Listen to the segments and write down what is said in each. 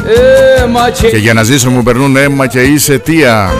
Και για να ζήσω μου περνούν αίμα και είσαι αιτία.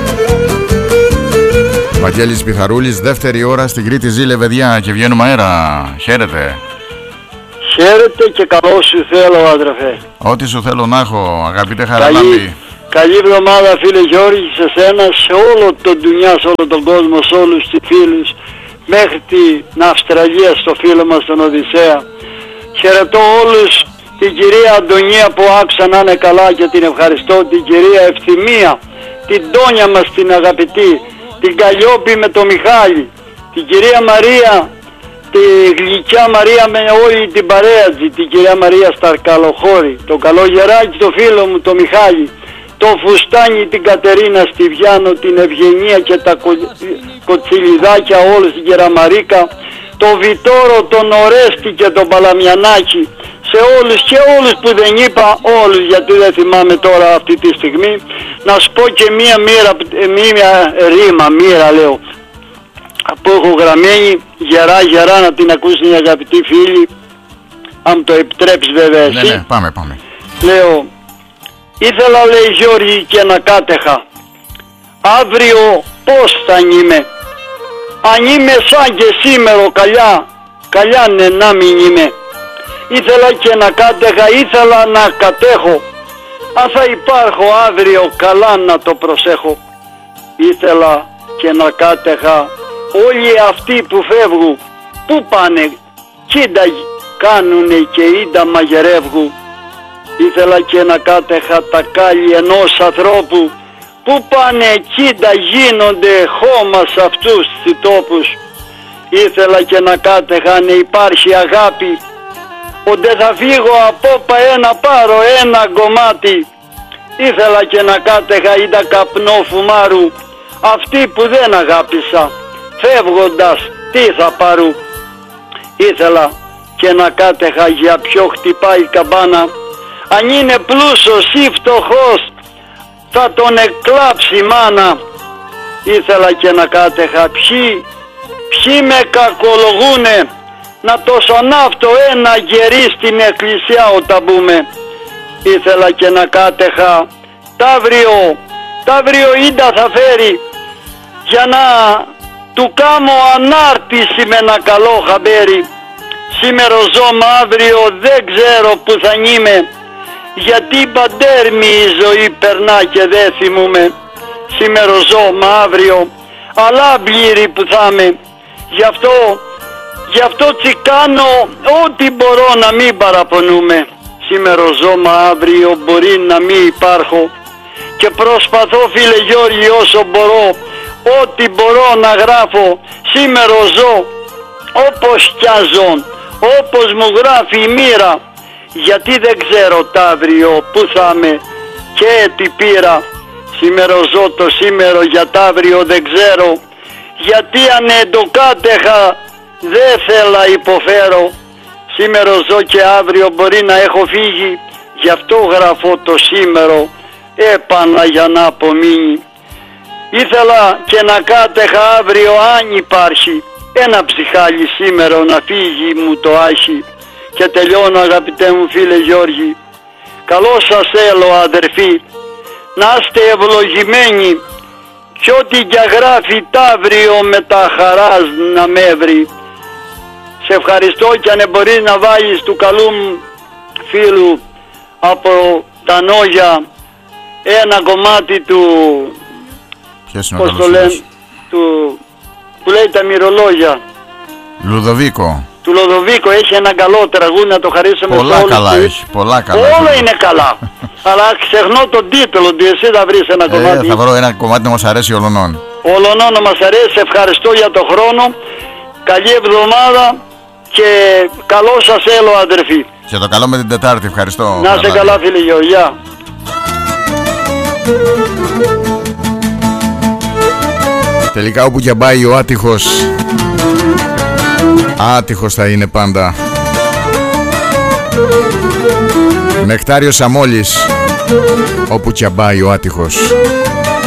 Βαγγέλης Πιθαρούλης, δεύτερη ώρα στην Κρήτη Ζήλε-Βεδιά και βγαίνουμε αέρα. Χαίρετε. Χαίρετε και καλό σου θέλω, άδερφε. Ό,τι σου θέλω να έχω, αγαπητέ Χαραλάμπη. Καλή εβδομάδα, φίλε Γιώργη, σε σένα, σε όλο τον ντουνιά, σε όλο τον κόσμο, σε όλους τους φίλους, μέχρι την Αυστραλία, στο φίλο μας τον Οδυσσέα. Χαιρετώ όλους, την κυρία Αντωνία που άκουσα να είναι καλά και την ευχαριστώ, την κυρία Ευθυμία, την Τόνια μας την αγαπητή, την Καλλιόπη με το Μιχάλη, την κυρία Μαρία, τη γλυκιά Μαρία με όλη την παρέα της, την κυρία Μαρία Σταρκαλοχώρη, το καλό γεράκι το φίλο μου το Μιχάλη, το Φουστάνι την Κατερίνα Στιβιάνο, την Ευγενία και τα κοτσιλιδάκια όλους, την Κεραμαρίκα, το Βιτόρο, τον Ορέστη και τον Παλαμιανάκη, σε όλους και όλους που δεν είπα, όλους γιατί δεν θυμάμαι τώρα αυτή τη στιγμή. Να σου πω και μία ρήμα, μοίρα λέω, που έχω γραμμένη, γερά να την ακούσουν οι αγαπητοί φίλοι, αν το επιτρέψεις βέβαια εσύ. Ναι, πάμε. Λέω, ήθελα λέει Γιώργη και να κάτεχα, αύριο πώς θα είμαι, αν είμαι σαν και σήμερα καλιά ναι να μην είμαι. Ήθελα και να κάτεχα, ήθελα να κατέχω, αν θα υπάρχω αύριο καλά να το προσέχω. Ήθελα και να κάτεχα, όλοι αυτοί που φεύγουν, πού πάνε, κίντα κάνουνε και ίντα μαγειρεύγουν. Ήθελα και να κάτεχα τα κάλλη ενός ανθρώπου, πού πάνε κίντα γίνονται χώμα σε αυτούς τους τόπους. Ήθελα και να κάτεχα να υπάρχει αγάπη, ότι θα φύγω από ένα πάρω ένα κομμάτι. Ήθελα και να κάτεχα ίντα καπνό φουμάρου, αυτοί που δεν αγάπησα, φεύγοντας τι θα πάρουν. Ήθελα και να κάτεχα για ποιο χτυπάει η καμπάνα, αν είναι πλούσιος ή φτωχός θα τον εκλάψει η μάνα. Ήθελα και να κάτεχα ποιοι με κακολογούνε, να το σανάφτω ένα γερί στην εκκλησιά όταν μπούμε. Ήθελα και να κάτεχα ταύριο ίντα θα φέρει, για να του κάμω ανάρτηση με ένα καλό χαμπέρι. Σήμερα ζω μα αύριο δεν ξέρω που θα νείμαι, γιατί παντέρμη η ζωή περνά και δεν θυμούμε. Σήμερα ζω μα αύριο αλλά πλήρη που θα είμαι, γι' αυτό τσικάνω ό,τι μπορώ να μην παραπονούμε. Σήμερα ζω μα αύριο μπορεί να μην υπάρχω, και προσπαθώ φίλε Γιώργη όσο μπορώ, ό,τι μπορώ να γράφω. Σήμερα ζω όπως κι αν ζω, όπως μου γράφει η μοίρα, γιατί δεν ξέρω ταύριο που θα είμαι και τι πήρα. Σήμερα ζω το σήμερα, για ταύριο δεν ξέρω, γιατί αν εντοκάτεχα δεν θέλα υποφέρω. Σήμερα ζω και αύριο μπορεί να έχω φύγει, γι' αυτό γραφώ το σήμερα, έπανα για να απομείνει. Ήθελα και να κάτεχα αύριο αν υπάρχει ένα ψυχάλι σήμερα να φύγει μου το άχι. Και τελειώνω αγαπητέ μου φίλε Γιώργη, καλό σας θέλω αδερφοί, να είστε ευλογημένοι, κι ό,τι για γράφει ταύριο με τα χαράς να με βρει. Σε ευχαριστώ, και αν μπορείς να βάλεις του καλού μου φίλου από τα Νόγια ένα κομμάτι του, πώς το λένε, που λέει τα μυρολόγια. Λουδοβίκο. Του Λουδοβίκο έχει ένα καλό τραγούδι να το χαρίσουμε σε όλους. Πολλά καλά. Όλα είναι καλά. Αλλά ξεχνώ τον τίτλο, ότι εσύ θα βρεις ένα κομμάτι. Θα βρω ένα κομμάτι να μας αρέσει ολονών. Ολονών να μας αρέσει. Σε ευχαριστώ για το χρόνο. Καλή εβδομάδα και καλό σας έλο αδερφοί. Και το καλό με την Τετάρτη. Ευχαριστώ. Να είσαι καλά φίλε Γεωργιά. Τελικά όπου και πάει ο άτυχος, άτυχος θα είναι πάντα. Νεκτάριος Αμόλης, όπου και πάει ο άτυχος.